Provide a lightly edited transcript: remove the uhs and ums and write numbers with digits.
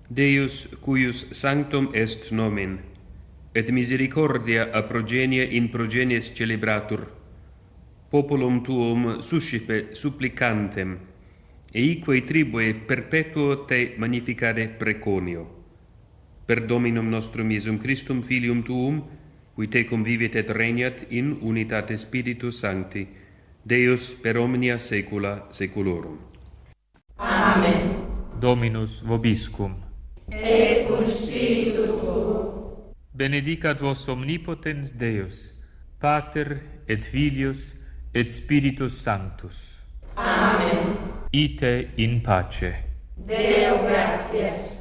Deus cuius sanctum est nomen, et misericordia a progenia in progenies celebratur, populum tuum suscipe supplicantem, eique tribue perpetuo te magnificare preconio. Per Dominum nostrum Iesum Christum, Filium tuum, qui te convivit et regnat in unitate Spiritus Sancti, Deus per omnia saecula saeculorum. Amen. Dominus vobiscum. Et cum spiritu tuo. Benedicat vos omnipotens Deus, Pater et Filius et Spiritus Sanctus. Amen. Ite in pace. Deo gratias.